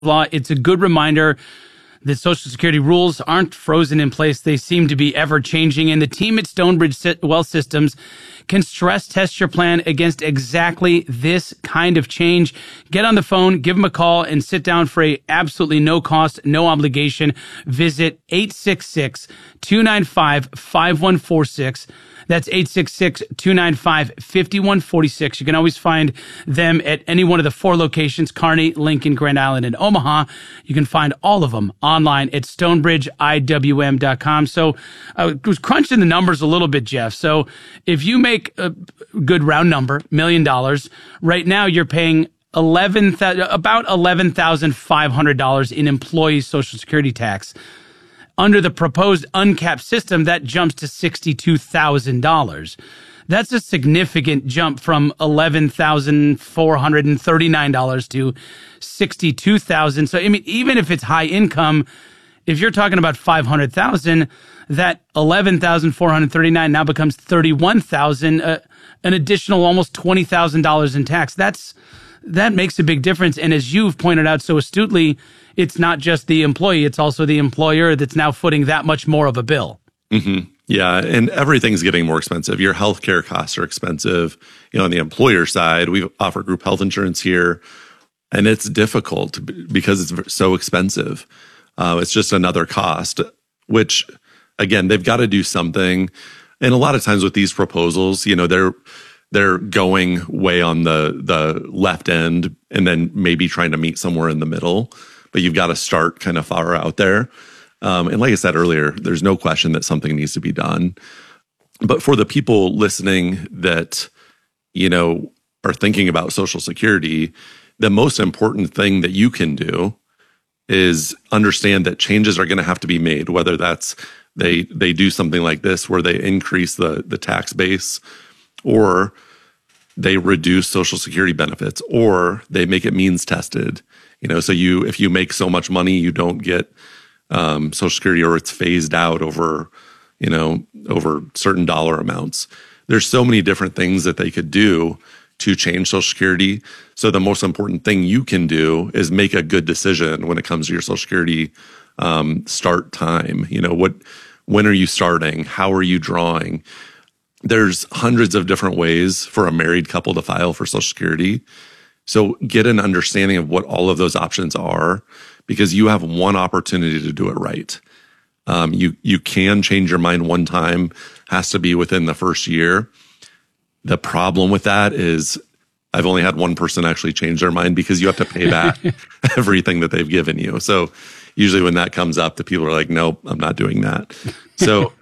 law. It's a good reminder that Social Security rules aren't frozen in place. They seem to be ever changing. And the team at Stonebridge Wealth Systems can stress test your plan against exactly this kind of change. Get on the phone, give them a call, and sit down for a absolutely no cost, no obligation. Visit 866-295-5146. That's 866-295-5146. You can always find them at any one of the 4 locations, Kearney, Lincoln, Grand Island, and Omaha. You can find all of them online at stonebridgeiwm.com. So I was crunching the numbers a little bit, Jeff. So if you make a good round number, $1 million, right now you're paying about $11,500 in employee Social Security tax. Under the proposed uncapped system, that jumps to $62,000. That's a significant jump from $11,439 to $62,000. So, I mean, even if it's high income, if you're talking about $500,000, that $11,439 now becomes $31,000, an additional almost $20,000 in tax. That makes a big difference. And as you've pointed out so astutely, it's not just the employee, it's also the employer that's now footing that much more of a bill. Mm-hmm. Yeah, and everything's getting more expensive. Your healthcare costs are expensive. On the employer side, we offer group health insurance here, and it's difficult because it's so expensive. It's just another cost, which, again, they've got to do something. And a lot of times with these proposals, they're going way on the left end and then maybe trying to meet somewhere in the middle. But you've got to start kind of far out there. And like I said earlier, there's no question that something needs to be done. But for the people listening that, are thinking about Social Security, the most important thing that you can do is understand that changes are going to have to be made, whether that's they do something like this where they increase the tax base, or they reduce Social Security benefits, or they make it means tested. So if you make so much money, you don't get Social Security, or it's phased out over certain dollar amounts. There's so many different things that they could do to change Social Security. So the most important thing you can do is make a good decision when it comes to your Social Security start time. When are you starting? How are you drawing? There's hundreds of different ways for a married couple to file for Social Security. So get an understanding of what all of those options are, because you have one opportunity to do it right. You can change your mind one time, has to be within the first year. The problem with that is I've only had one person actually change their mind, because you have to pay back everything that they've given you. So usually when that comes up, the people are like, nope, I'm not doing that. So,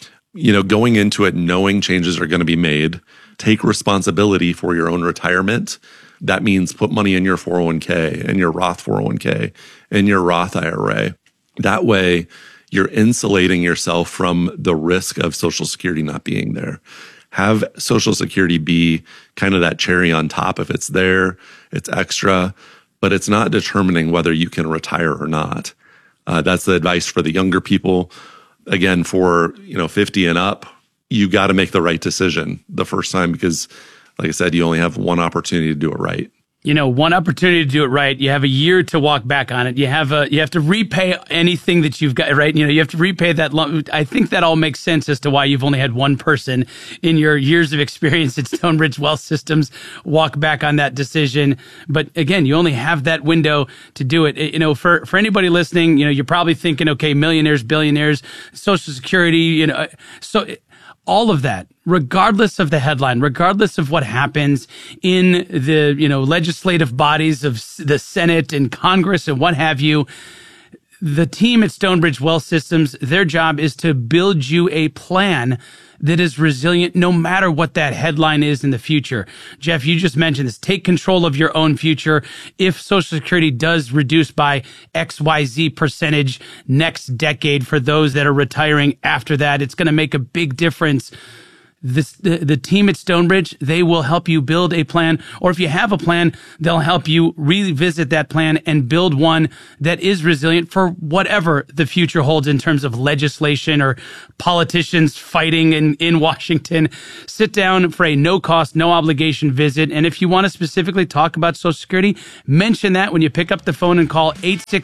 going into it, knowing changes are going to be made, take responsibility for your own retirement. That means put money in your 401k and your Roth 401k and your Roth IRA. That way, you're insulating yourself from the risk of Social Security not being there. Have Social Security be kind of that cherry on top. If it's there, it's extra, but it's not determining whether you can retire or not. That's the advice for the younger people. Again, for 50 and up, you got to make the right decision the first time, because like I said, you only have one opportunity to do it right. One opportunity to do it right. You have a year to walk back on it. You have to repay anything that you've got, right? You have to repay that loan. I think that all makes sense as to why you've only had one person in your years of experience at Stonebridge Wealth Systems walk back on that decision. But again, you only have that window to do it. For anybody listening, you're probably thinking, okay, millionaires, billionaires, Social Security, so all of that, regardless of the headline, regardless of what happens in the, legislative bodies of the Senate and Congress and what have you, the team at Stonebridge Wealth Systems, their job is to build you a plan that is resilient no matter what that headline is in the future. Jeff, you just mentioned this. Take control of your own future. If Social Security does reduce by XYZ percentage next decade for those that are retiring after that, it's going to make a big difference. the team at Stonebridge, they will help you build a plan, or if you have a plan, they'll help you revisit that plan and build one that is resilient for whatever the future holds in terms of legislation or politicians fighting in Washington. Sit down for a no-cost, no-obligation visit, and if you want to specifically talk about Social Security, mention that when you pick up the phone and call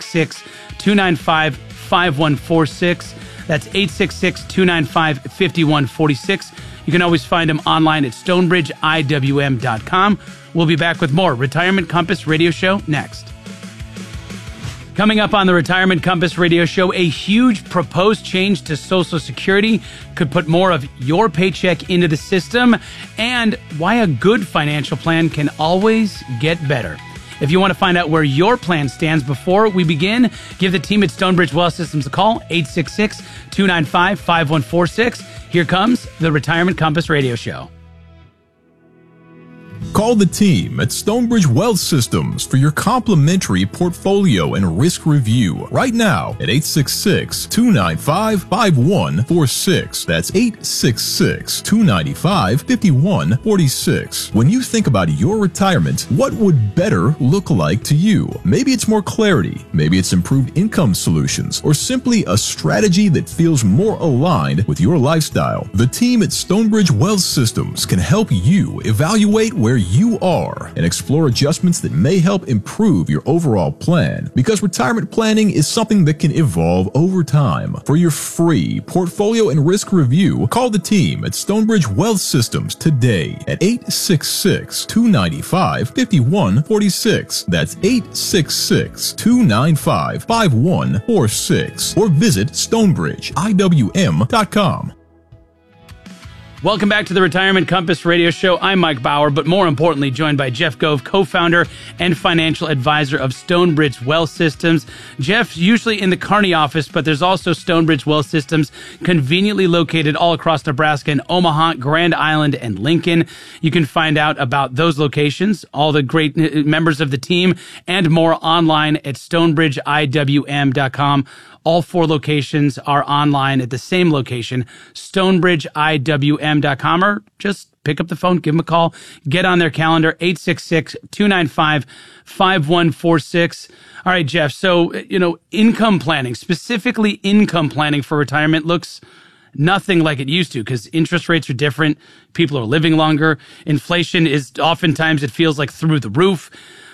866-295-5146. That's 866-295-5146. You can always find them online at stonebridgeiwm.com. We'll be back with more Retirement Compass Radio Show next. Coming up on the Retirement Compass Radio Show, a huge proposed change to Social Security could put more of your paycheck into the system, and why a good financial plan can always get better. If you want to find out where your plan stands before we begin, give the team at Stonebridge Wealth Systems a call, 866-295-5146. Here comes the Retirement Compass Radio Show. Call the team at Stonebridge Wealth Systems for your complimentary portfolio and risk review right now at 866-295-5146. That's 866-295-5146. When you think about your retirement, what would better look like to you? Maybe it's more clarity, maybe it's improved income solutions, or simply a strategy that feels more aligned with your lifestyle. The team at Stonebridge Wealth Systems can help you evaluate where you are and explore adjustments that may help improve your overall plan, because retirement planning is something that can evolve over time. For your free portfolio and risk review, call the team at Stonebridge Wealth Systems today at 866-295-5146. That's 866-295-5146, or visit stonebridgeiwm.com. Welcome back to the Retirement Compass Radio Show. I'm Mike Bauer, but more importantly, joined by Jeff Gove, co-founder and financial advisor of Stonebridge Wealth Systems. Jeff's usually in the Kearney office, but there's also Stonebridge Wealth Systems conveniently located all across Nebraska in Omaha, Grand Island, and Lincoln. You can find out about those locations, all the great members of the team, and more online at stonebridgeiwm.com. All 4 locations are online at the same location, stonebridgeiwm.com, or just pick up the phone, give them a call, get on their calendar, 866-295-5146. All right, Jeff, so, income planning, specifically income planning for retirement, looks nothing like it used to because interest rates are different. People are living longer. Inflation is oftentimes, it feels like through the roof.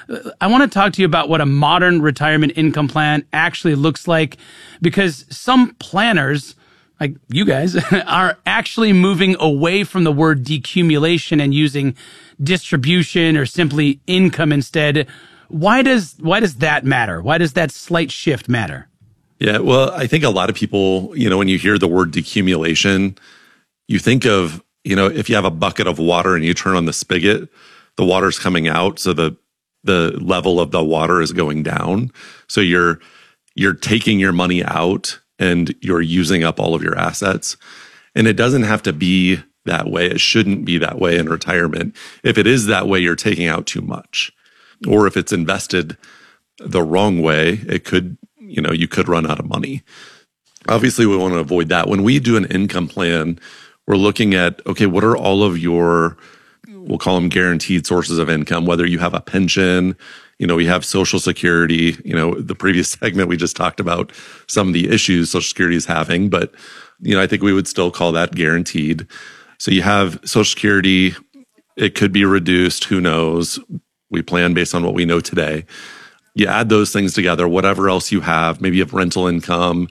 I want to talk to you about what a modern retirement income plan actually looks like, because some planners, like you guys, are actually moving away from the word decumulation and using distribution or simply income instead. Why does that matter? Why does that slight shift matter? Yeah, well, I think a lot of people, when you hear the word decumulation, you think of, if you have a bucket of water and you turn on the spigot, the water's coming out, so the level of the water is going down. So you're taking your money out and you're using up all of your assets. And it doesn't have to be that way. It shouldn't be that way in retirement. If it is that way, you're taking out too much. Or if it's invested the wrong way, it could, you could run out of money. Obviously, we want to avoid that. When we do an income plan, we're looking at, okay, what are all of your, we'll call them guaranteed sources of income, whether you have a pension, we have Social Security, the previous segment, we just talked about some of the issues Social Security is having, but, I think we would still call that guaranteed. So you have Social Security, it could be reduced, who knows? We plan based on what we know today. You add those things together, whatever else you have, maybe you have rental income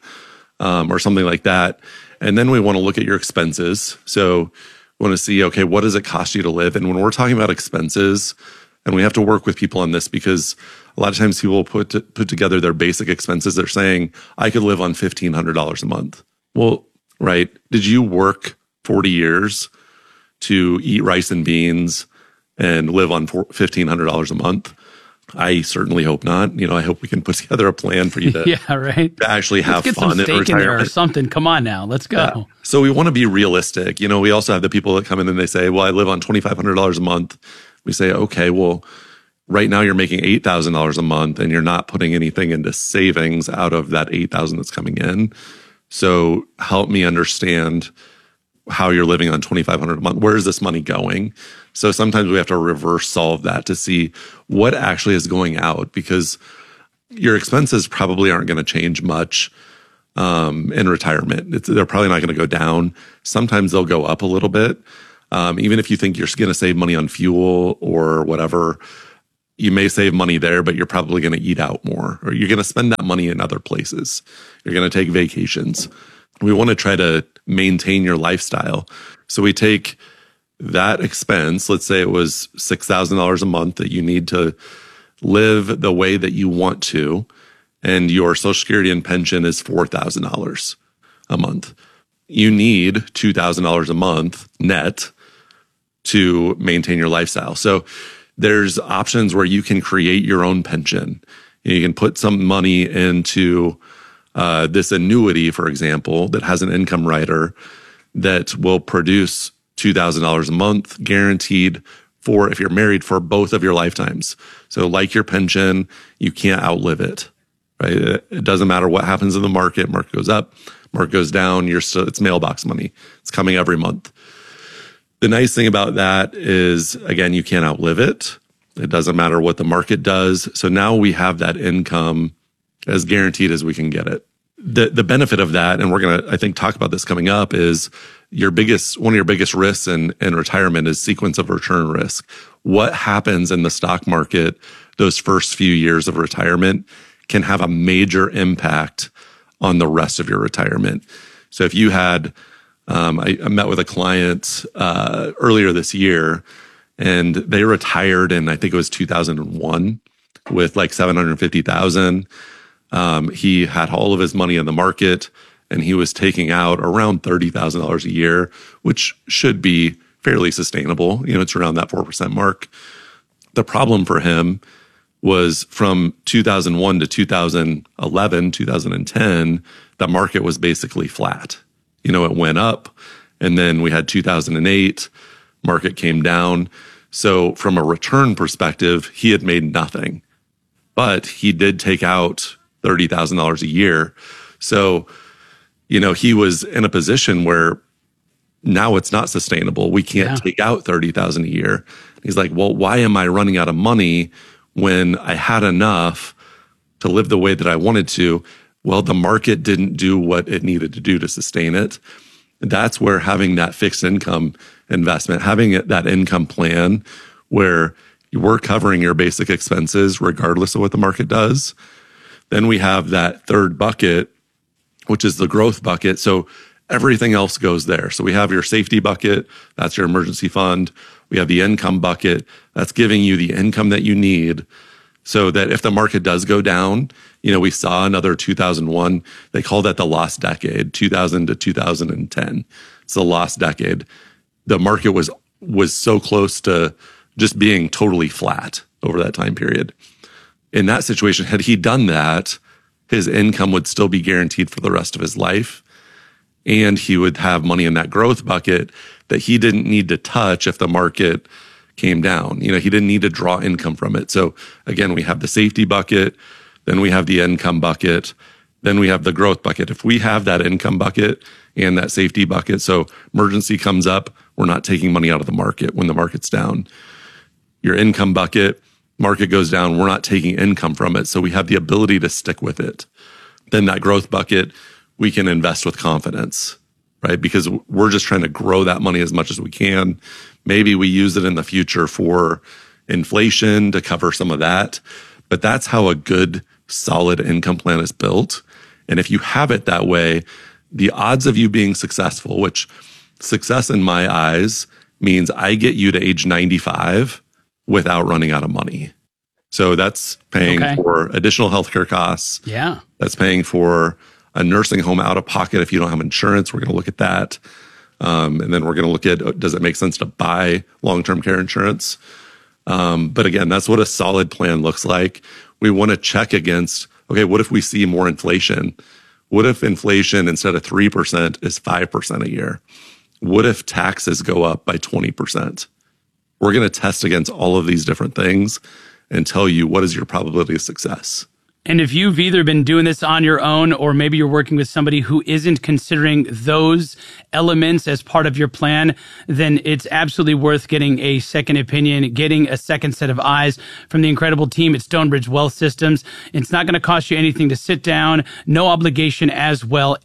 or something like that. And then we want to look at your expenses. So we want to see, okay, what does it cost you to live? And when we're talking about expenses, and we have to work with people on this because a lot of times people put together their basic expenses. They're saying, I could live on $1,500 a month. Well, right. Did you work 40 years to eat rice and beans and live on $1,500 a month? I certainly hope not. I hope we can put together a plan for you to, to actually have Let's get fun some steak in retirement. in there or something. Come on now, let's go. Yeah. So we want to be realistic. We also have the people that come in and they say, well, I live on $2,500 a month. We say, okay, well, right now you're making $8,000 a month and you're not putting anything into savings out of that $8,000 that's coming in. So help me understand how you're living on $2,500 a month. Where is this money going? So sometimes we have to reverse solve that to see what actually is going out, because your expenses probably aren't going to change much in retirement. They're probably not going to go down. Sometimes they'll go up a little bit. Even if you think you're going to save money on fuel or whatever, you may save money there, but you're probably going to eat out more, or you're going to spend that money in other places. You're going to take vacations. We want to try to maintain your lifestyle. So we take that expense, let's say it was $6,000 a month that you need to live the way that you want to, and your Social Security and pension is $4,000 a month. You need $2,000 a month net to maintain your lifestyle. So there's options where you can create your own pension. You can put some money into this annuity, for example, that has an income rider that will produce $2,000 a month guaranteed for, if you're married, for both of your lifetimes. So like your pension, you can't outlive it, right? It doesn't matter what happens in the market. Market goes up, market goes down. It's mailbox money. It's coming every month. The nice thing about that is, again, you can't outlive it. It doesn't matter what the market does. So now we have that income as guaranteed as we can get it. The benefit of that, and we're going to, I think, talk about this coming up, is one of your biggest risks in retirement is sequence of return risk. What happens in the stock market those first few years of retirement can have a major impact on the rest of your retirement. So if you had, I met with a client earlier this year, and they retired in, I think it was 2001, with like $750,000. He had all of his money in the market, and he was taking out around $30,000 a year, which should be fairly sustainable. It's around that 4% mark. The problem for him was from 2001 to 2011, 2010, the market was basically flat. It went up, and then we had 2008, market came down. So from a return perspective, he had made nothing, but he did take out $30,000 a year. So, he was in a position where now it's not sustainable. We can't take out $30,000 a year. He's like, well, why am I running out of money when I had enough to live the way that I wanted to? Well, the market didn't do what it needed to do to sustain it. That's where having that fixed income investment, having that income plan where we're covering your basic expenses regardless of what the market does. Then we have that third bucket, which is the growth bucket. So everything else goes there. So we have your safety bucket, that's your emergency fund. We have the income bucket, that's giving you the income that you need so that if the market does go down, we saw another 2001, they call that the lost decade, 2000 to 2010. It's the lost decade. The market was so close to just being totally flat over that time period. In that situation, had he done that, his income would still be guaranteed for the rest of his life. And he would have money in that growth bucket that he didn't need to touch if the market came down. He didn't need to draw income from it. So again, we have the safety bucket, then we have the income bucket, then we have the growth bucket. If we have that income bucket and that safety bucket, so emergency comes up, we're not taking money out of the market when the market's down. Your income bucket, market goes down, we're not taking income from it. So we have the ability to stick with it. Then that growth bucket, we can invest with confidence, right? Because we're just trying to grow that money as much as we can. Maybe we use it in the future for inflation to cover some of that. But that's how a good, solid income plan is built. And if you have it that way, the odds of you being successful, which success in my eyes means I get you to age 95 without running out of money. So that's paying for additional healthcare costs. Yeah. That's paying for a nursing home out of pocket if you don't have insurance. We're going to look at that. And then we're going to look at, does it make sense to buy long-term care insurance? But again, that's what a solid plan looks like. We want to check against, okay, what if we see more inflation? What if inflation instead of 3% is 5% a year? What if taxes go up by 20%? We're going to test against all of these different things and tell you what is your probability of success. And if you've either been doing this on your own or maybe you're working with somebody who isn't considering those elements as part of your plan, then it's absolutely worth getting a second opinion, getting a second set of eyes from the incredible team at Stonebridge Wealth Systems. It's not going to cost you anything to sit down, no obligation as well.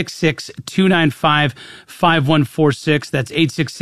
866-295-5146. That's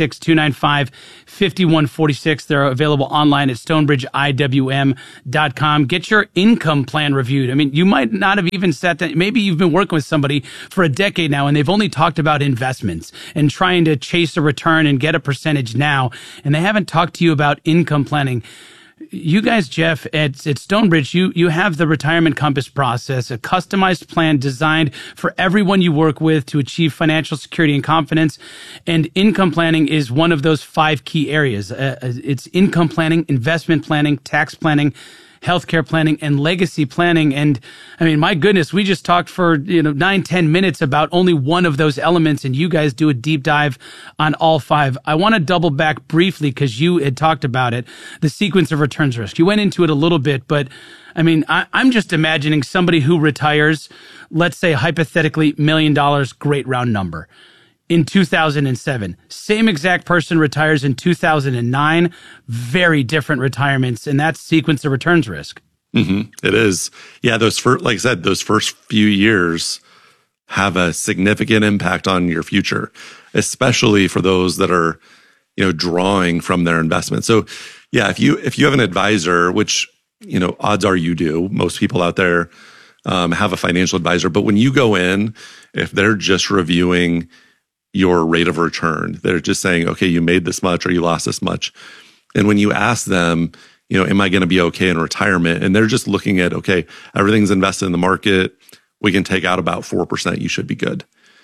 866-295-5146. They're available online at stonebridgeiwm.com. Get your income plan reviewed. I mean, you might not have even sat down. Maybe you've been working with somebody for a decade now and they've only talked about investments and trying to chase a return and get a percentage now. And they haven't talked to you about income planning. You guys, Jeff, at Stonebridge, you have the Retirement Compass process, a customized plan designed for everyone you work with to achieve financial security and confidence. And income planning is one of those 5 key areas. It's income planning, investment planning, tax planning, healthcare planning, and legacy planning. And I mean, my goodness, we just talked for 9-10 minutes about only one of those elements, and you guys do a deep dive on all 5. I want to double back briefly because you had talked about it, the sequence of returns risk. You went into it a little bit, but I mean, I'm just imagining somebody who retires, let's say hypothetically $1 million, great round number, in 2007. Same exact person retires in 2009. Very different retirements, and that's sequence of returns risk. Mm-hmm. It is. Yeah, like I said, those first few years have a significant impact on your future, especially for those that are, drawing from their investment. So, yeah, if you have an advisor, which odds are you do, most people out there have a financial advisor. But when you go in, if they're just reviewing your rate of return, they're just saying, okay, you made this much or you lost this much. And when you ask them, am I going to be okay in retirement? And they're just looking at, okay, everything's invested in the market. We can take out about 4%. You should be good.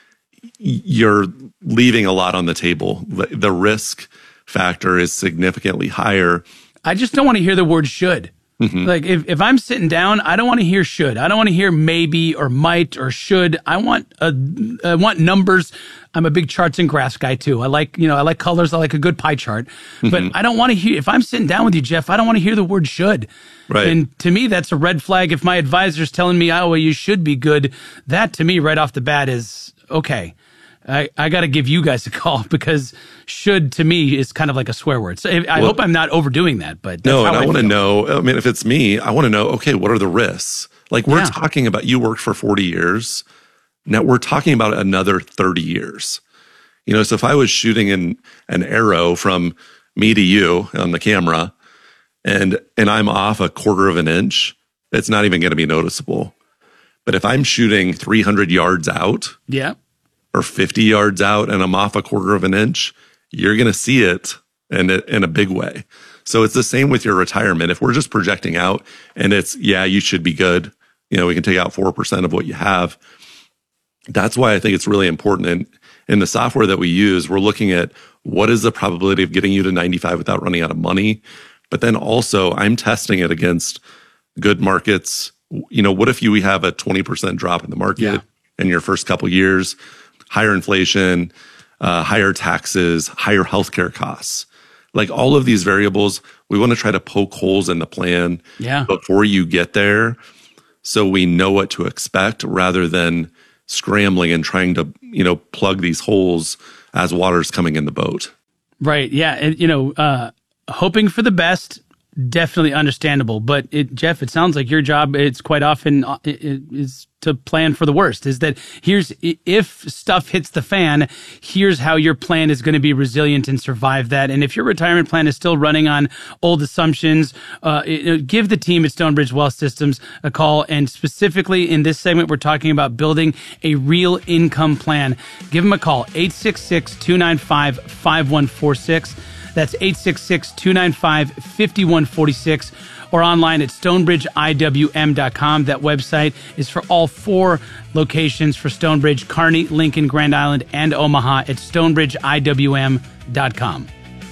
You're leaving a lot on the table. The risk factor is significantly higher. I just don't want to hear the word should. Mm-hmm. Like if I'm sitting down, I don't want to hear should. I don't want to hear maybe or might or should. I want numbers. I'm a big charts and graphs guy too. I like colors. I like a good pie chart, but mm-hmm. I don't want to hear, if I'm sitting down with you, Jeff, I don't want to hear the word should. Right. And to me, that's a red flag. If my advisor's telling me, oh, well, you should be good, that to me right off the bat is okay. I got to give you guys a call because should to me is kind of like a swear word. So I hope I'm not overdoing that, but that's no, and I want to know, I mean, if it's me, I want to know, okay, what are the risks? Like we're talking about, you worked for 40 years. Now we're talking about another 30 years. So if I was shooting an arrow from me to you on the camera and I'm off a quarter of an inch, it's not even going to be noticeable. But if I'm shooting 300 yards out, or 50 yards out and I'm off a quarter of an inch, you're going to see it in a big way. So it's the same with your retirement. If we're just projecting out and it's, you should be good. We can take out 4% of what you have. That's why I think it's really important. And in the software that we use, we're looking at what is the probability of getting you to 95 without running out of money. But then also I'm testing it against good markets. What if we have a 20% drop in the market in your first couple years? Higher inflation, higher taxes, higher healthcare costs. Like all of these variables, we want to try to poke holes in the plan before you get there so we know what to expect rather than scrambling and trying to, plug these holes as water's coming in the boat. Right. Yeah. And, hoping for the best, definitely understandable. But Jeff, it sounds like your job, it's quite often is to plan for the worst. Is that if stuff hits the fan, here's how your plan is going to be resilient and survive that. And if your retirement plan is still running on old assumptions, give the team at Stonebridge Wealth Systems a call. And specifically in this segment, we're talking about building a real income plan. Give them a call, 866-295-5146. That's 866-295-5146 or online at stonebridgeiwm.com. That website is for all 4 locations for Stonebridge, Kearney, Lincoln, Grand Island, and Omaha at stonebridgeiwm.com.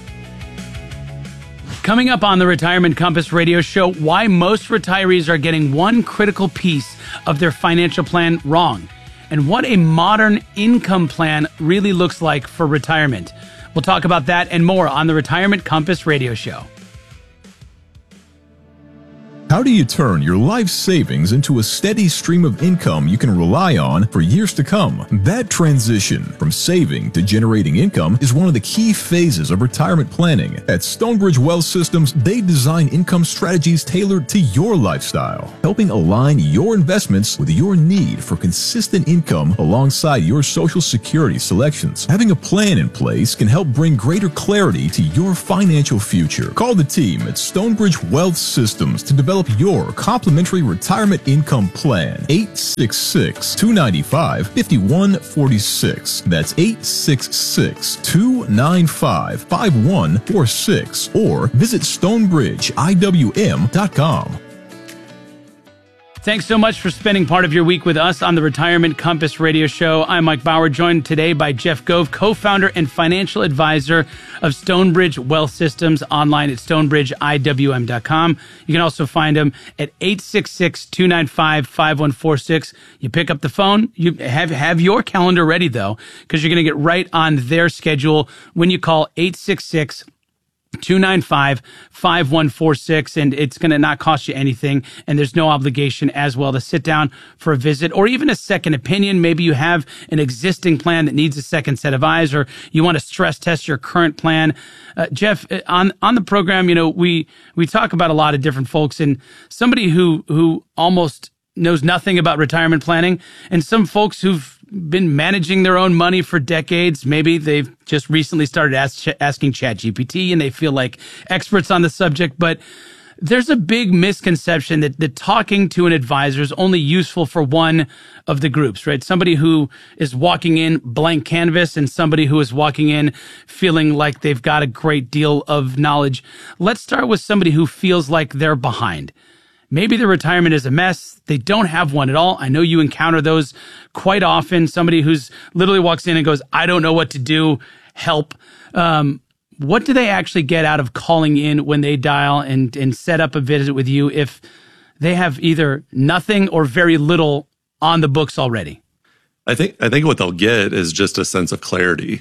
Coming up on the Retirement Compass radio show, why most retirees are getting one critical piece of their financial plan wrong, and what a modern income plan really looks like for retirement. We'll talk about that and more on the Retirement Compass radio show. How do you turn your life savings into a steady stream of income you can rely on for years to come? That transition from saving to generating income is one of the key phases of retirement planning. At Stonebridge Wealth Systems, they design income strategies tailored to your lifestyle, helping align your investments with your need for consistent income alongside your Social Security selections. Having a plan in place can help bring greater clarity to your financial future. Call the team at Stonebridge Wealth Systems to develop your complimentary retirement income plan. 866-295-5146. That's 866-295-5146. Or visit StonebridgeIWM.com. Thanks so much for spending part of your week with us on the Retirement Compass radio show. I'm Mike Bauer, joined today by Jeff Gove, co-founder and financial advisor of Stonebridge Wealth Systems, online at StonebridgeIWM.com. You can also find him at 866-295-5146. You pick up the phone. You have your calendar ready, though, because you're going to get right on their schedule when you call 866-295-5146, and it's going to not cost you anything, and there's no obligation as well to sit down for a visit or even a second opinion. Maybe you have an existing plan that needs a second set of eyes, or you want to stress test your current plan. Jeff, on the program, we talk about a lot of different folks, and somebody who almost knows nothing about retirement planning, and some folks who've been managing their own money for decades. Maybe they've just recently started asking ChatGPT and they feel like experts on the subject. But there's a big misconception that talking to an advisor is only useful for one of the groups, right? Somebody who is walking in blank canvas and somebody who is walking in feeling like they've got a great deal of knowledge. Let's start with somebody who feels like they're behind. Maybe their retirement is a mess. They don't have one at all. I know you encounter those quite often. Somebody who's literally walks in and goes, I don't know what to do. Help. What do they actually get out of calling in when they dial and set up a visit with you if they have either nothing or very little on the books already? I think what they'll get is just a sense of clarity.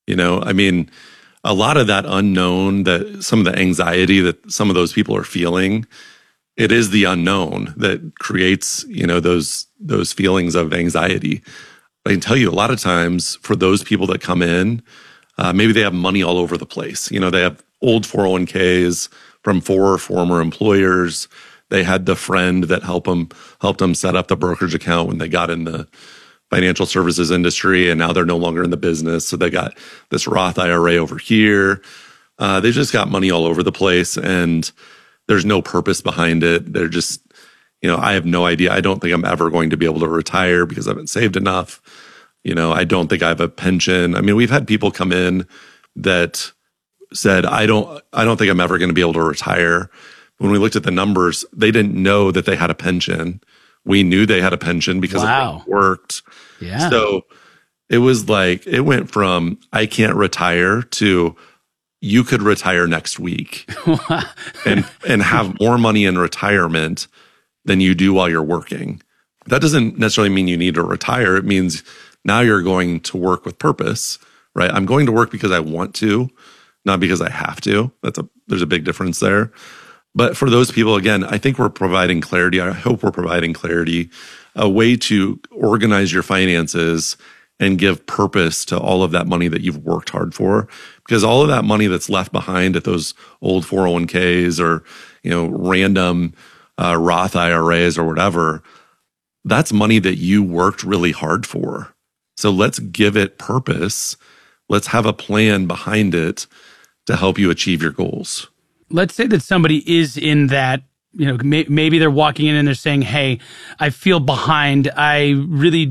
A lot of that unknown, that some of the anxiety that some of those people are feeling, it is the unknown that creates, those feelings of anxiety. I can tell you a lot of times for those people that come in, maybe they have money all over the place. They have old 401ks from 4 former employers. They had the friend that helped them set up the brokerage account when they got in the financial services industry, and now they're no longer in the business. So they got this Roth IRA over here. They just got money all over the place, and there's no purpose behind it. They're just, I have no idea. I don't think I'm ever going to be able to retire because I haven't saved enough. I don't think I have a pension. We've had people come in that said, I don't think I'm ever going to be able to retire. When we looked at the numbers, they didn't know that they had a pension. We knew they had a pension because it worked. Yeah. So it was like, it went from I can't retire to you could retire next week and have more money in retirement than you do while you're working. That doesn't necessarily mean you need to retire. It means now you're going to work with purpose, right? I'm going to work because I want to, not because I have to. There's a big difference there. But for those people, again, I think we're providing clarity. I hope we're providing clarity, a way to organize your finances and give purpose to all of that money that you've worked hard for. Because all of that money that's left behind at those old 401ks or, random Roth IRAs or whatever, that's money that you worked really hard for. So let's give it purpose. Let's have a plan behind it to help you achieve your goals. Let's say that somebody is in that, maybe they're walking in and they're saying, hey, I feel behind. I really,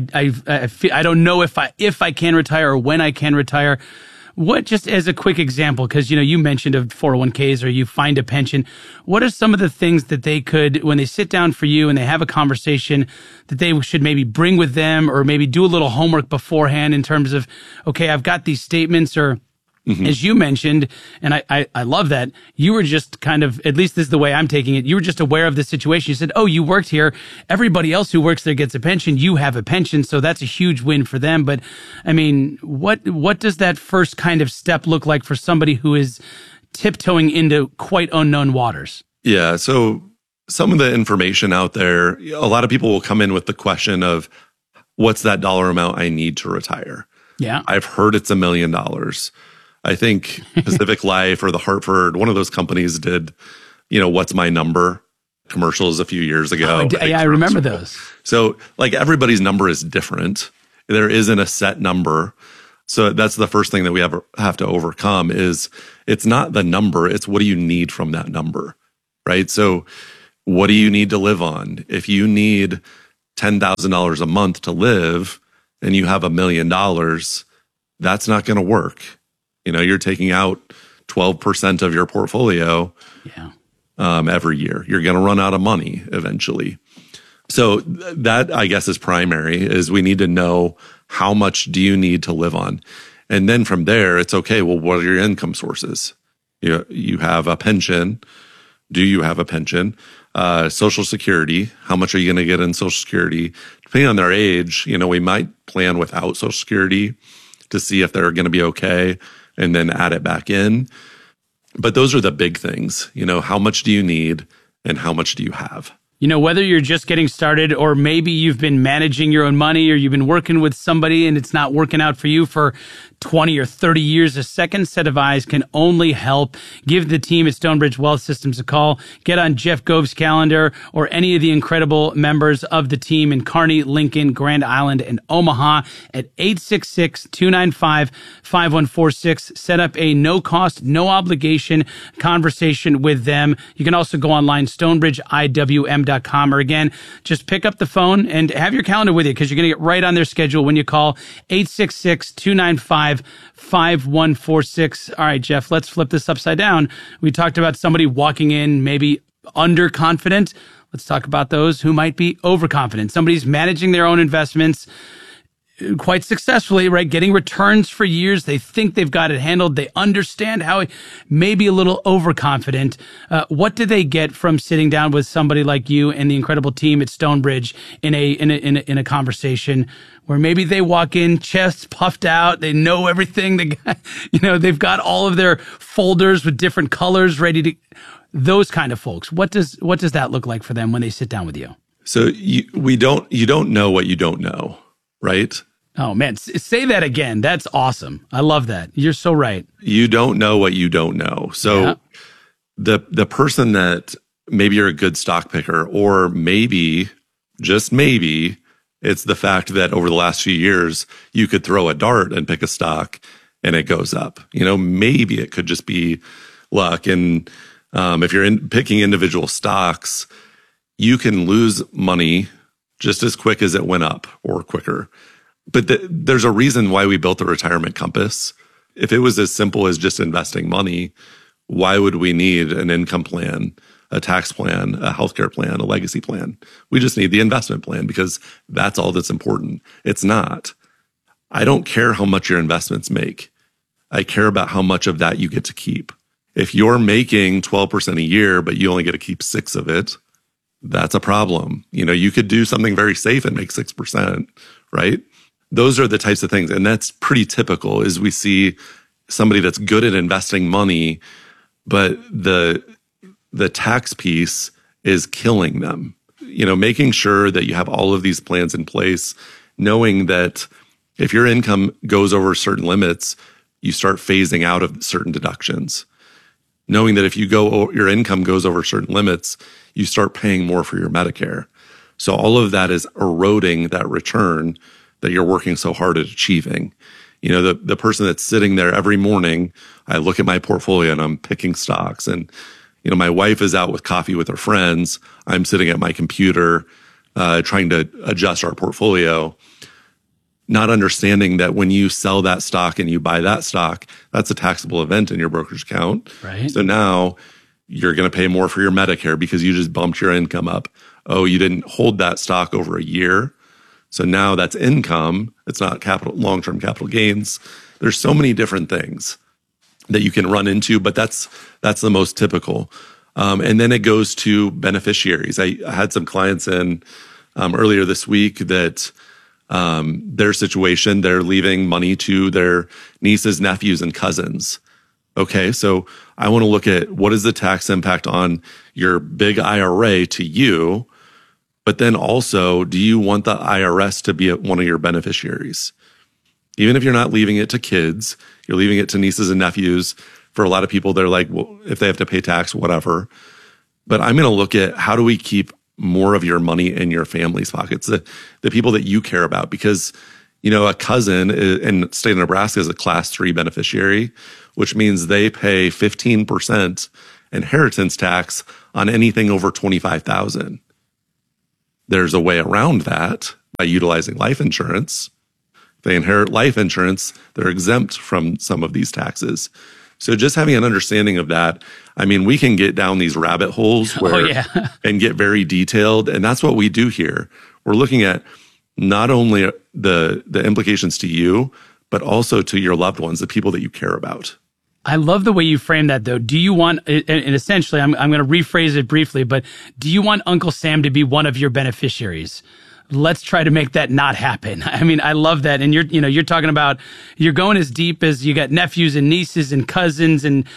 I don't know if I can retire or when I can retire. What, just as a quick example, because, you mentioned of 401ks or you find a pension, what are some of the things that they could, when they sit down for you and they have a conversation, that they should maybe bring with them or maybe do a little homework beforehand in terms of, okay, I've got these statements or as you mentioned, and I love that, you were just kind of, at least this is the way I'm taking it, you were just aware of the situation. You said, oh, you worked here. Everybody else who works there gets a pension. You have a pension, so that's a huge win for them. But, what does that first kind of step look like for somebody who is tiptoeing into quite unknown waters? Yeah, so some of the information out there, a lot of people will come in with the question of, what's that dollar amount I need to retire? Yeah. I've heard it's $1 million. I think Pacific Life or the Hartford, one of those companies did, what's my number commercials a few years ago. I remember those. So like everybody's number is different. There isn't a set number. So that's the first thing that we have to overcome is it's not the number, it's what do you need from that number, right? So what do you need to live on? If you need $10,000 a month to live and you have $1 million, that's not going to work. You're taking out 12% of your portfolio every year. You're going to run out of money eventually. So that, I guess, is primary, is we need to know how much do you need to live on. And then from there, it's okay, well, what are your income sources? You have a pension. Do you have a pension? Social Security, how much are you going to get in Social Security? Depending on their age, we might plan without Social Security to see if they're going to be okay and then add it back in. But those are the big things. How much do you need and how much do you have? Whether you're just getting started or maybe you've been managing your own money or you've been working with somebody and it's not working out for you for 20 or 30 years, a second set of eyes can only help. Give the team at Stonebridge Wealth Systems a call. Get on Jeff Gove's calendar or any of the incredible members of the team in Kearney, Lincoln, Grand Island, and Omaha at 866-295-5146. Set up a no-cost, no-obligation conversation with them. You can also go online, stonebridgeiwm.com, or again, just pick up the phone and have your calendar with you because you're going to get right on their schedule when you call 866-295-5146. All right, Jeff, let's flip this upside down. We talked about somebody walking in maybe underconfident. Let's talk about those who might be overconfident. Somebody's managing their own investments quite successfully, right? Getting returns for years. They think they've got it handled. They understand how it may be a little overconfident. What do they get from sitting down with somebody like you and the incredible team at Stonebridge in a conversation where maybe they walk in chests puffed out, they know everything, they've got all of their folders with different colors ready to, those kind of folks. What does that look like for them when they sit down with you? So you don't know what you don't know. Right? Oh, man. Say that again. That's awesome. I love that. You're so right. You don't know what you don't know. So the person that maybe you're a good stock picker, or maybe, just maybe, it's the fact that over the last few years, you could throw a dart and pick a stock and it goes up. Maybe it could just be luck. And if you're picking individual stocks, you can lose money just as quick as it went up or quicker. But there's a reason why we built the Retirement Compass. If it was as simple as just investing money, why would we need an income plan, a tax plan, a healthcare plan, a legacy plan? We just need the investment plan because that's all that's important. It's not. I don't care how much your investments make. I care about how much of that you get to keep. If you're making 12% a year, but you only get to keep 6 of it, that's a problem. You could do something very safe and make 6%, right? Those are the types of things. And that's pretty typical is we see somebody that's good at investing money, but the tax piece is killing them. Making sure that you have all of these plans in place, knowing that if your income goes over certain limits, you start phasing out of certain deductions. Knowing that if your income goes over certain limits, you start paying more for your Medicare. So all of that is eroding that return that you're working so hard at achieving. The person that's sitting there every morning, I look at my portfolio and I'm picking stocks, and my wife is out with coffee with her friends. I'm sitting at my computer trying to adjust our portfolio, not understanding that when you sell that stock and you buy that stock, that's a taxable event in your brokerage account. Right. So now you're going to pay more for your Medicare because you just bumped your income up. Oh, you didn't hold that stock over a year. So now that's income. It's not long-term capital gains. There's so many different things that you can run into, but that's the most typical. And then it goes to beneficiaries. I had some clients in earlier this week that their situation, they're leaving money to their nieces, nephews, and cousins. Okay, so I want to look at what is the tax impact on your big IRA to you, but then also, do you want the IRS to be one of your beneficiaries? Even if you're not leaving it to kids, you're leaving it to nieces and nephews. For a lot of people, they're like, well, if they have to pay tax, whatever. But I'm going to look at how do we keep more of your money in your family's pockets, the people that you care about, because a cousin in the state of Nebraska is a Class 3 beneficiary, which means they pay 15% inheritance tax on anything over $25,000. There's a way around that by utilizing life insurance. If they inherit life insurance, they're exempt from some of these taxes. So just having an understanding of that, we can get down these rabbit holes where and get very detailed. And that's what we do here. We're looking at not only the implications to you, but also to your loved ones, the people that you care about. I love the way you frame that, though. Do you want, and essentially, I'm going to rephrase it briefly, but do you want Uncle Sam to be one of your beneficiaries? Let's try to make that not happen. I love that. And you're talking about, you're going as deep as you got nephews and nieces and cousins and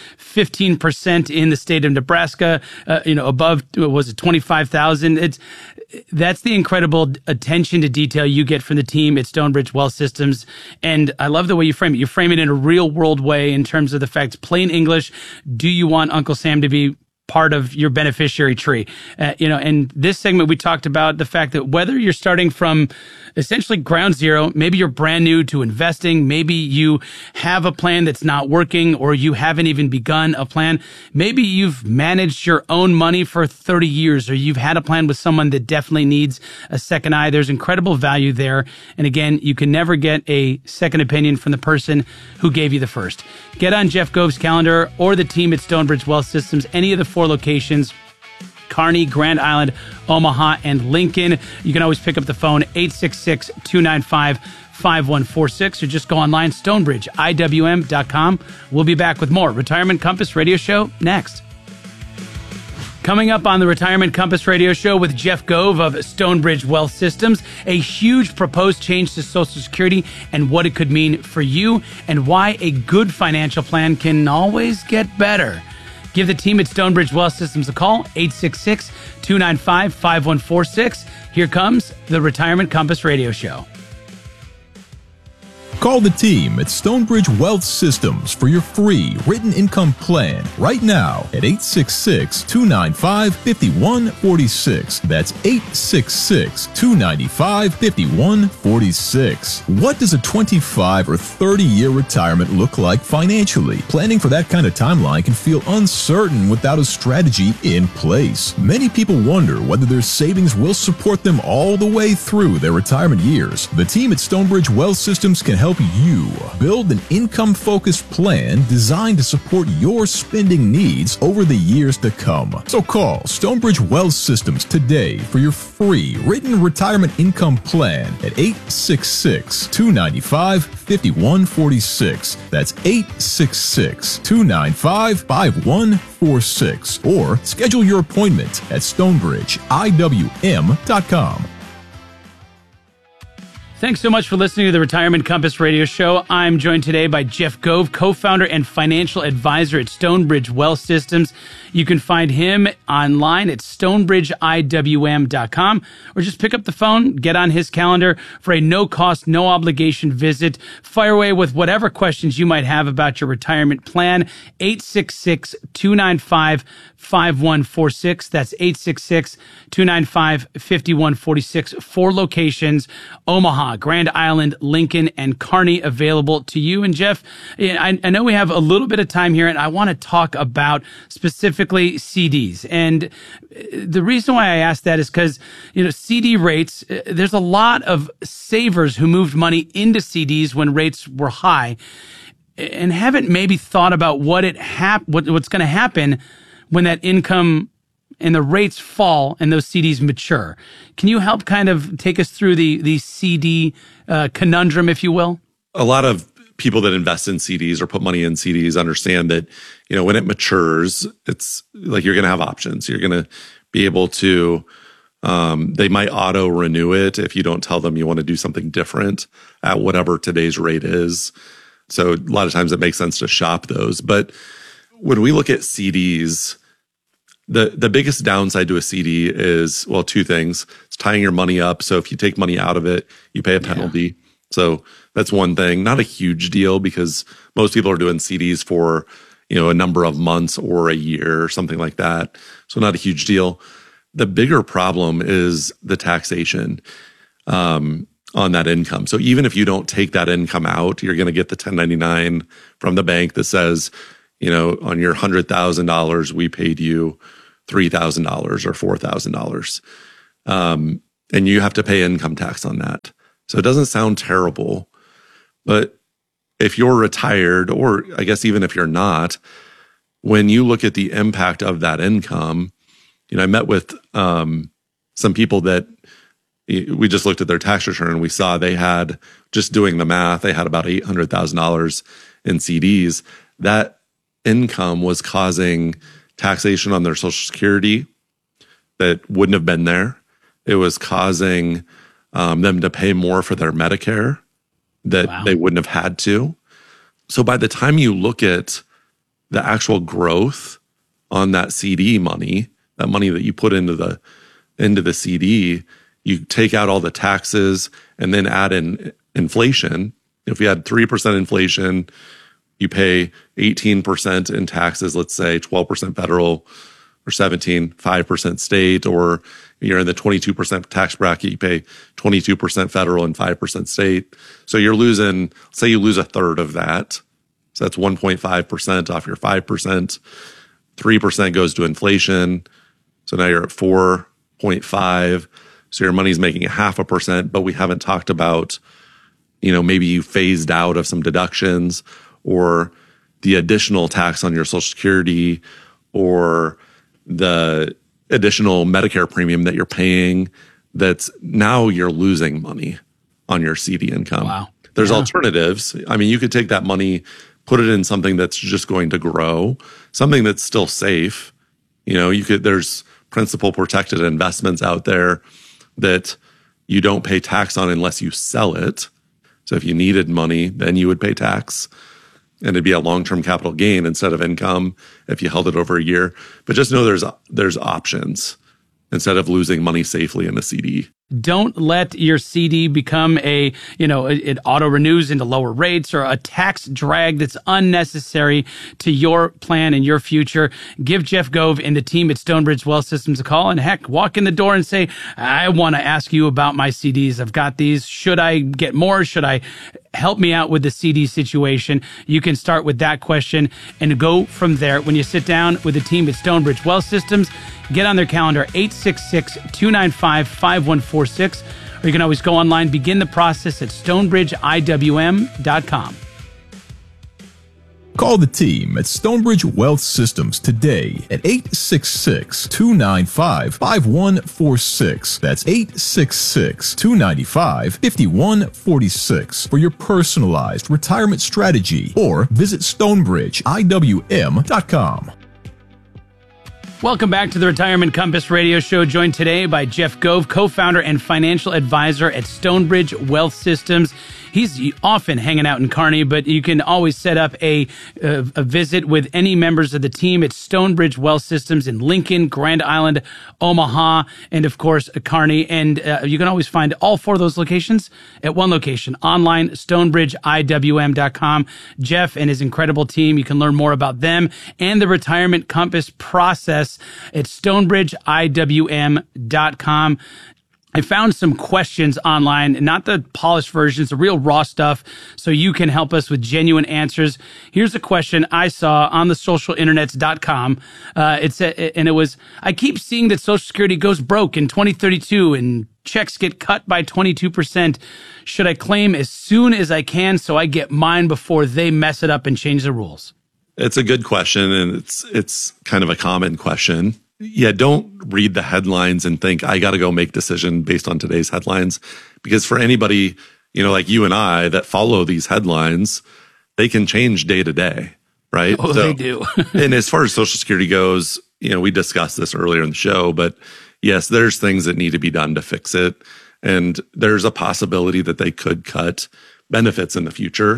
15% in the state of Nebraska, above, was it 25,000? That's the incredible attention to detail you get from the team at Stonebridge Wealth Systems. And I love the way you frame it. You frame it in a real world way in terms of the facts, plain English. Do you want Uncle Sam to be part of your beneficiary tree? And this segment, we talked about the fact that whether you're starting from essentially ground zero, maybe you're brand new to investing, maybe you have a plan that's not working, or you haven't even begun a plan. Maybe you've managed your own money for 30 years, or you've had a plan with someone that definitely needs a second eye. There's incredible value there. And again, you can never get a second opinion from the person who gave you the first. Get on Jeff Gove's calendar or the team at Stonebridge Wealth Systems, any of the 4 locations, Kearney, Grand Island, Omaha, and Lincoln. You can always pick up the phone, 866-295-5146, or just go online, stonebridgeiwm.com. We'll be back with more Retirement Compass Radio Show next. Coming up on the Retirement Compass Radio Show with Jeff Gove of Stonebridge Wealth Systems, a huge proposed change to Social Security and what it could mean for you, and why a good financial plan can always get better. Give the team at Stonebridge Wealth Systems a call, 866-295-5146. Here comes the Retirement Compass Radio Show. Call the team at Stonebridge Wealth Systems for your free written income plan right now at 866-295-5146. That's 866-295-5146. What does a 25 or 30-year retirement look like financially? Planning for that kind of timeline can feel uncertain without a strategy in place. Many people wonder whether their savings will support them all the way through their retirement years. The team at Stonebridge Wealth Systems can help you build an income-focused plan designed to support your spending needs over the years to come. So call Stonebridge Wealth Systems today for your free written retirement income plan at 866-295-5146. That's 866-295-5146. Or schedule your appointment at stonebridgeiwm.com. Thanks so much for listening to the Retirement Compass Radio Show. I'm joined today by Jeff Gove, co-founder and financial advisor at Stonebridge Wealth Systems. You can find him online at stonebridgeiwm.com, or just pick up the phone, get on his calendar for a no-cost, no-obligation visit. Fire away with whatever questions you might have about your retirement plan. 866-295-5146. That's 866-295-5146. 4 locations, Omaha, Grand Island, Lincoln, and Kearney, available to you. And Jeff, I know we have a little bit of time here, and I want to talk about specifically CDs. And the reason why I asked that is because, CD rates, there's a lot of savers who moved money into CDs when rates were high and haven't maybe thought about what's going to happen when that income and the rates fall and those CDs mature. Can you help kind of take us through the CD conundrum, if you will? A lot of people that invest in CDs or put money in CDs understand that, when it matures, it's like you're going to have options. You're going to be able to, they might auto renew it if you don't tell them you want to do something different at whatever today's rate is. So a lot of times it makes sense to shop those. But when we look at CDs, the biggest downside to a CD is, well, two things. It's tying your money up. So if you take money out of it, you pay a penalty. Yeah. So that's one thing. Not a huge deal because most people are doing CDs for, a number of months or a year or something like that. So not a huge deal. The bigger problem is the taxation on that income. So even if you don't take that income out, you're going to get the 1099 from the bank that says, on your $100,000, we paid you $3,000 or $4,000. And you have to pay income tax on that. So it doesn't sound terrible, but if you're retired, or I guess even if you're not, when you look at the impact of that income, I met with some people that we just looked at their tax return and we saw they had, just doing the math, they had about $800,000 in CDs. That income was causing taxation on their Social Security that wouldn't have been there. It was causing them to pay more for their Medicare that they wouldn't have had to. So by the time you look at the actual growth on that CD money, that money that you put into the CD, you take out all the taxes and then add in inflation. If you had 3% inflation, you pay 18% in taxes, let's say 12% federal or 5% state, or you're in the 22% tax bracket, you pay 22% federal and 5% state. So you're losing, say you lose a third of that. So that's 1.5% off your 5%. 3% goes to inflation. So now you're at 4.5. So your money's making 0.5%, but we haven't talked about, maybe you phased out of some deductions or the additional tax on your Social Security or the additional Medicare premium that you're paying, that's now you're losing money on your CD income. Wow. There's alternatives. I mean, you could take that money, put it in something that's just going to grow, something that's still safe. There's principal protected investments out there that you don't pay tax on unless you sell it. So if you needed money, then you would pay tax. And it'd be a long-term capital gain instead of income if you held it over a year. But just know there's options instead of losing money safely in a CD. Don't let your CD become it auto renews into lower rates or a tax drag that's unnecessary to your plan and your future. Give Jeff Gove and the team at Stonebridge Wealth Systems a call, and heck, walk in the door and say, I want to ask you about my CDs. I've got these. Should I get more? Should I help me out with the CD situation? You can start with that question and go from there. When you sit down with the team at Stonebridge Wealth Systems, get on their calendar, 866-295-5146, or you can always go online, begin the process at stonebridgeiwm.com. Call the team at Stonebridge Wealth Systems today at 866-295-5146. That's 866-295-5146 for your personalized retirement strategy, or visit stonebridgeiwm.com. Welcome back to the Retirement Compass Radio Show, joined today by Jeff Gove, co-founder and financial advisor at Stonebridge Wealth Systems. He's often hanging out in Kearney, but you can always set up a visit with any members of the team at Stonebridge Wealth Systems in Lincoln, Grand Island, Omaha, and of course, Kearney. And you can always find all four of those locations at one location, online, stonebridgeiwm.com. Jeff and his incredible team, you can learn more about them and the Retirement Compass process at stonebridgeiwm.com. I found some questions online, not the polished versions, the real raw stuff, so you can help us with genuine answers. Here's a question I saw on the socialinternets.com. It was, I keep seeing that Social Security goes broke in 2032 and checks get cut by 22%. Should I claim as soon as I can so I get mine before they mess it up and change the rules? It's a good question, and it's kind of a common question. Yeah, don't read the headlines and think, I got to go make decision based on today's headlines. Because for anybody, like you and I that follow these headlines, they can change day to day, right? Oh, they do. And as far as Social Security goes, we discussed this earlier in the show, but yes, there's things that need to be done to fix it. And there's a possibility that they could cut benefits in the future.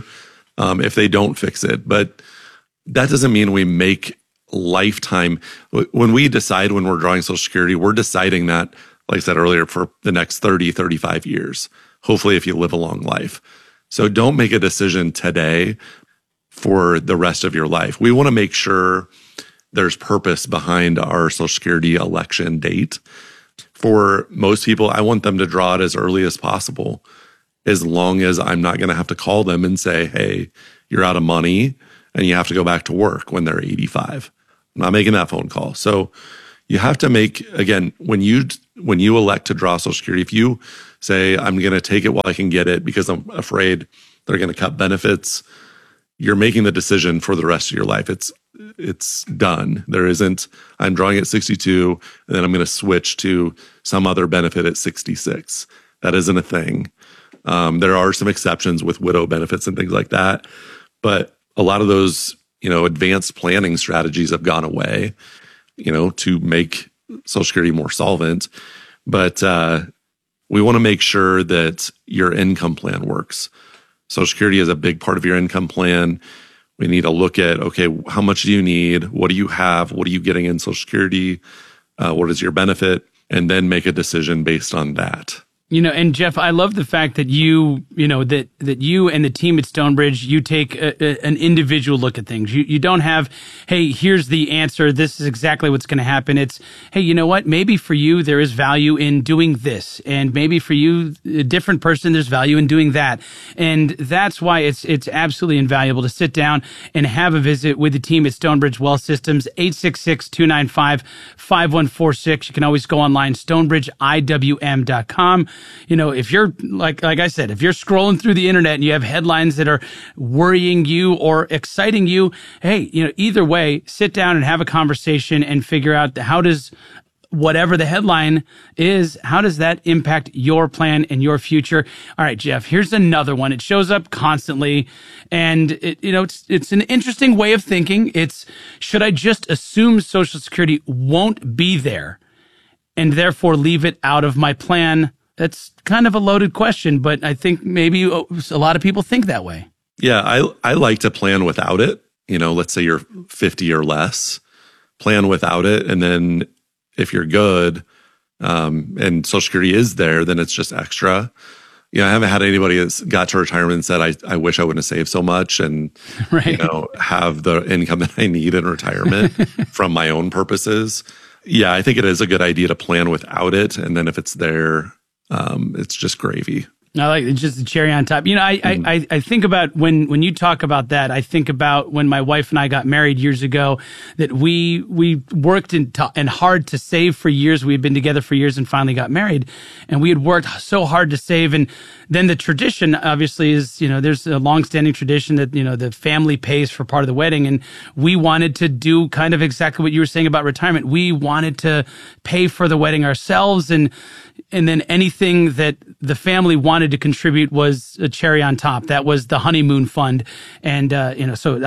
if they don't fix it. But that doesn't mean we make lifetime. When we decide when we're drawing Social Security, we're deciding that, like I said earlier, for the next 30, 35 years, hopefully if you live a long life. So don't make a decision today for the rest of your life. We want to make sure there's purpose behind our Social Security election date. For most people, I want them to draw it as early as possible, as long as I'm not going to have to call them and say, hey, you're out of money and you have to go back to work when they're 85. I'm not making that phone call. So you have to make, again, when you elect to draw Social Security, if you say, I'm going to take it while I can get it because I'm afraid they're going to cut benefits, you're making the decision for the rest of your life. It's done. There isn't, I'm drawing at 62 and then I'm going to switch to some other benefit at 66. That isn't a thing. There are some exceptions with widow benefits and things like that, but a lot of those, advanced planning strategies have gone away, to make Social Security more solvent. But we want to make sure that your income plan works. Social Security is a big part of your income plan. We need to look at, okay, how much do you need? What do you have? What are you getting in Social Security? What is your benefit? And then make a decision based on that. And Jeff, I love the fact that that you and the team at Stonebridge, you take an individual look at things. You don't have, hey, here's the answer. This is exactly what's going to happen. It's, hey, you know what? Maybe for you, there is value in doing this. And maybe for you, a different person, there's value in doing that. And that's why it's absolutely invaluable to sit down and have a visit with the team at Stonebridge Wealth Systems, 866-295-5146. You can always go online, stonebridgeiwm.com. If you're like I said, if you're scrolling through the internet and you have headlines that are worrying you or exciting you, hey, either way, sit down and have a conversation and figure out how does whatever the headline is, how does that impact your plan and your future? All right, Jeff, here's another one. It shows up constantly and it's an interesting way of thinking. It's, should I just assume Social Security won't be there and therefore leave it out of my plan? That's kind of a loaded question, but I think maybe a lot of people think that way. Yeah, I like to plan without it. Let's say you're 50 or less, plan without it. And then if you're good and Social Security is there, then it's just extra. I haven't had anybody that's got to retirement and said, I wish I wouldn't have saved so much and right. Have the income that I need in retirement from my own purposes. Yeah, I think it is a good idea to plan without it. And then if it's there, it's just gravy. I like it's just the cherry on top. I think about when you talk about that, I think about when my wife and I got married years ago, that we worked and hard to save for years. We had been together for years and finally got married, and we had worked so hard to save. And then the tradition obviously is, there's a longstanding tradition that, the family pays for part of the wedding. And we wanted to do kind of exactly what you were saying about retirement. We wanted to pay for the wedding ourselves, and then anything that the family wanted to contribute was a cherry on top. That was the honeymoon fund. And, so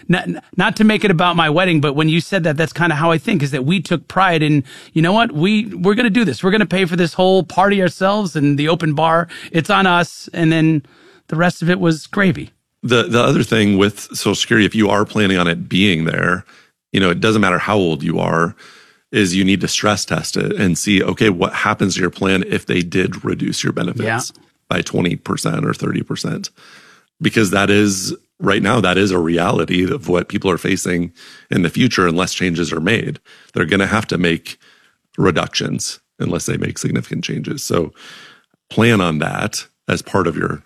not to make it about my wedding, but when you said that, that's kind of how I think, is that we took pride in, what, we're going to do this. We're going to pay for this whole party ourselves and the open bar. It's on us. And then the rest of it was gravy. The other thing with Social Security, if you are planning on it being there, it doesn't matter how old you are, is you need to stress test it and see, okay, what happens to your plan if they did reduce your benefits by 20% or 30%? Because right now, that is a reality of what people are facing in the future unless changes are made. They're going to have to make reductions unless they make significant changes. So plan on that as part of your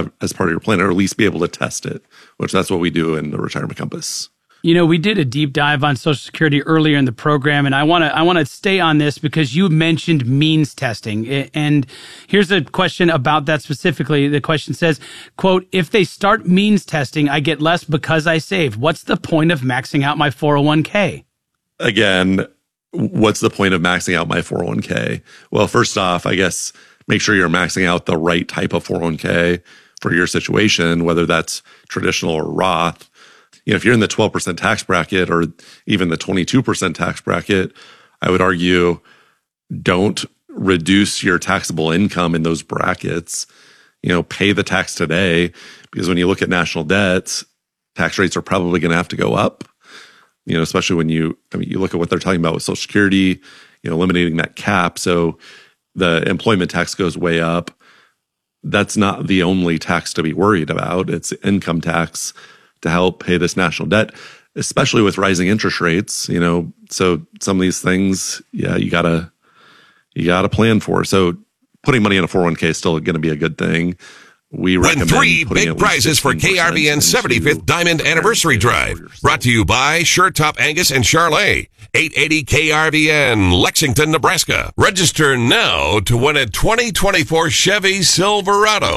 plan, or at least be able to test it, which that's what we do in the Retirement Compass. We did a deep dive on Social Security earlier in the program, and I want to stay on this because you mentioned means testing. And here's a question about that specifically. The question says, quote, if they start means testing, I get less because I save. What's the point of maxing out my 401k? Again, what's the point of maxing out my 401k? Well, first off, I guess make sure you're maxing out the right type of 401k for your situation, whether that's traditional or Roth. If you're in the 12% tax bracket or even the 22% tax bracket, I would argue don't reduce your taxable income in those brackets. pay the tax today, because when you look at national debts, tax rates are probably going to have to go up, especially when you look at what they're talking about with Social Security, eliminating that cap. So the employment tax goes way up. That's not the only tax to be worried about. It's income tax to help pay this national debt, especially with rising interest rates, so some of these things, you gotta plan for. So putting money in a 401k is still going to be a good thing. We recommend Win 3 big prizes for KRVN's 75th Diamond Anniversary Drive. Brought to you by Sure Top Angus and Charlet. 880 KRVN, Lexington, Nebraska. Register now to win a 2024 Chevy Silverado.